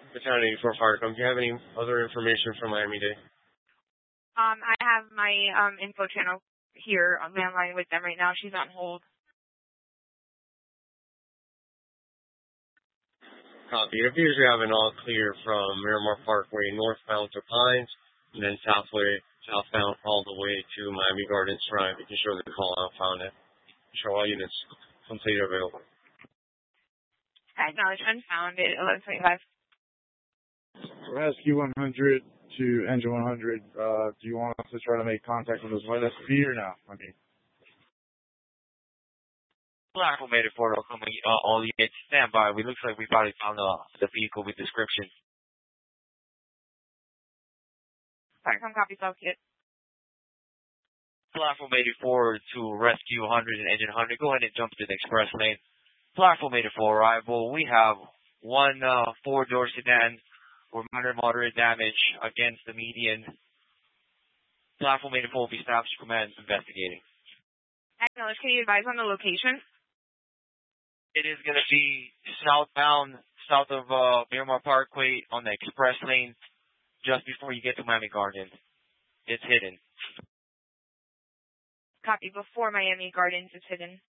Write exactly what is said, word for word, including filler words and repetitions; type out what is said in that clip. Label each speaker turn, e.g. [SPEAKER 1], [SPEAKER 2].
[SPEAKER 1] Battalion eighty-four Firecom. Do you have any other information from Miami-Dade?
[SPEAKER 2] Um, I have my um info channel here on landline with them right now. She's on hold.
[SPEAKER 1] Copy. It appears we have an all clear from Miramar Parkway northbound to Pines, and then southway, southbound all the way to Miami Gardens Drive. You can show the call out found it. Show all units completely available.
[SPEAKER 2] Acknowledge unfound at eleven twenty-five.
[SPEAKER 3] Rescue one hundred to Engine one hundred. Uh, do you want us to try to make contact with this light S P or no? I mean,
[SPEAKER 4] Acclimated for it, coming, uh, all units stand by. We looks like we probably found uh, the vehicle with description.
[SPEAKER 2] Firecom copy, Southgate.
[SPEAKER 4] Platform eighty-four to Rescue one hundred and Engine one hundred. Go ahead and jump to the express lane. Platform eighty-four arrival. We have one uh, four-door sedan with minor moderate damage against the median. Platform eighty-four will be staffed to command investigating.
[SPEAKER 2] Acknowledge, can you advise on the location?
[SPEAKER 4] It is going to be southbound, south of uh, Miramar Parkway on the express lane, just before you get to Miami Gardens. It's hidden.
[SPEAKER 2] Copy, before Miami Gardens is hidden.